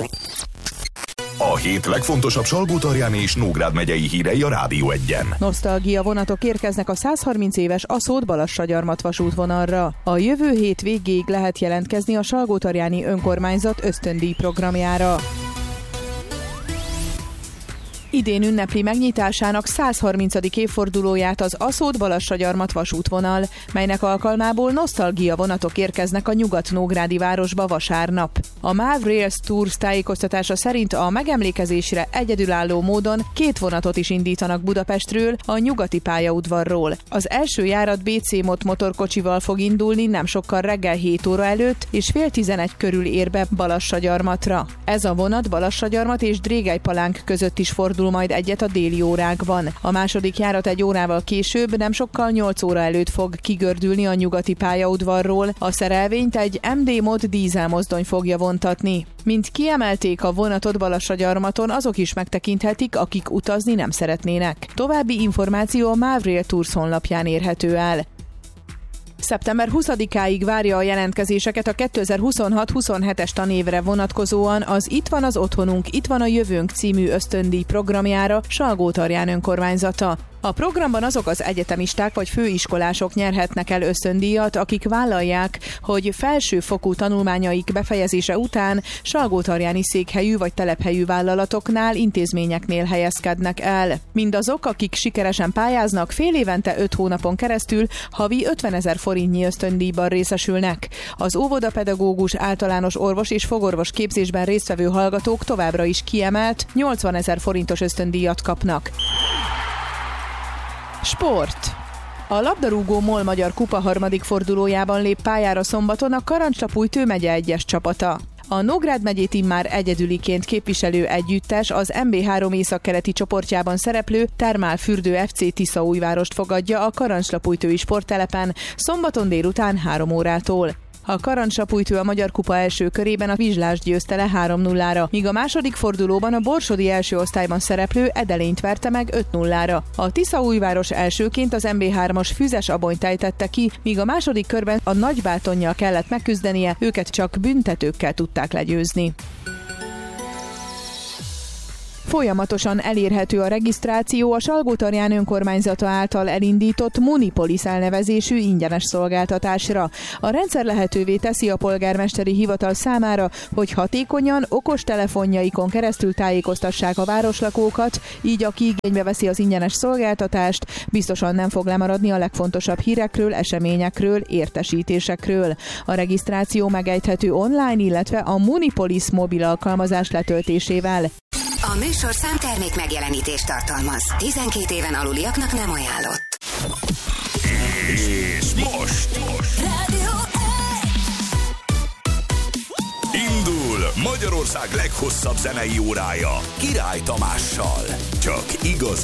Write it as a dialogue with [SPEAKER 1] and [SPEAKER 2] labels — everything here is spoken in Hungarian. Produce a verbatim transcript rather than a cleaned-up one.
[SPEAKER 1] A hét legfontosabb Salgótarjáni és Nógrád megyei hírei a Rádió Egyen.
[SPEAKER 2] Nosztalgia vonatok érkeznek a százharminc éves Aszód-Balassagyarmat vasútvonalra. A jövő hét végéig lehet jelentkezni a Salgótarjáni önkormányzat ösztöndíj programjára. Idén ünnepli megnyitásának százharmincadik évfordulóját az Aszód-Balassagyarmat vasútvonal, melynek alkalmából nosztalgia vonatok érkeznek a nyugat-nógrádi városba vasárnap. A MÁV Rails Tours tájékoztatása szerint a megemlékezésre egyedülálló módon két vonatot is indítanak Budapestről, a nyugati pályaudvarról. Az első járat bé cé Mot motorkocsival fog indulni nem sokkal reggel hét óra előtt, és fél tizenegy körül ér be Balassagyarmatra. Ez a vonat Balassagyarmat és Drégelypalánk között is fordul majd egyet a déli órákban. A második járat egy órával később, nem sokkal nyolc óra előtt fog kigördülni a nyugati pályaudvarról. A szerelvényt egy em dé Mod dízelmozdony fogja vontatni. Mint kiemelték a vonatot Balassagyarmaton, azok is megtekinthetik, akik utazni nem szeretnének. További információ a MÁV Rail Tours honlapján érhető el. szeptember huszadikáig várja a jelentkezéseket a kétezer-huszonhat huszonhetes tanévre vonatkozóan az Itt van az otthonunk, itt van a jövőnk című ösztöndíj programjára Salgótarján önkormányzata. A programban azok az egyetemisták vagy főiskolások nyerhetnek el ösztöndíjat, akik vállalják, hogy felsőfokú tanulmányaik befejezése után salgótarjáni székhelyű vagy telephelyű vállalatoknál, intézményeknél helyezkednek el. Mindazok, akik sikeresen pályáznak, fél évente öt hónapon keresztül havi ötvenezer forintnyi ösztöndíjban részesülnek. Az óvodapedagógus, általános orvos és fogorvos képzésben résztvevő hallgatók továbbra is kiemelt nyolcvanezer forintos ösztöndíjat kapnak. Sport. A labdarúgó MOL Magyar Kupa harmadik fordulójában lép pályára szombaton a Karancslapújtő megye egyes csapata. A Nógrád megyét immár egyedüliként képviselő együttes az em bé három északkeleti csoportjában szereplő Termálfürdő ef cé Tiszaújvárost fogadja a Karancslapújtői sporttelepen szombaton délután három órától. A Karancslapújtő a Magyar Kupa első körében a Vizslást győzte le három nullára, míg a második fordulóban a borsodi első osztályban szereplő Edelényt verte meg öt nullára. A Tiszaújváros elsőként az em bé hármas Füzes Abonyt ejtette ki, míg a második körben a Nagybátonnyal kellett megküzdenie, őket csak büntetőkkel tudták legyőzni. Folyamatosan elérhető a regisztráció a Salgótarján önkormányzata által elindított Munipolis elnevezésű ingyenes szolgáltatásra. A rendszer lehetővé teszi a polgármesteri hivatal számára, hogy hatékonyan okostelefonjaikon keresztül tájékoztassák a városlakókat, így aki igénybe veszi az ingyenes szolgáltatást, biztosan nem fog lemaradni a legfontosabb hírekről, eseményekről, értesítésekről. A regisztráció megejthető online, illetve a Munipolis mobil alkalmazás letöltésével.
[SPEAKER 3] A műsorszám termék megjelenítést tartalmaz. tizenkét éven aluliaknak nem ajánlott.
[SPEAKER 1] És most, most.
[SPEAKER 3] Rádió
[SPEAKER 1] Indul Magyarország leghosszabb zenei órája Király Tamással. Csak igazi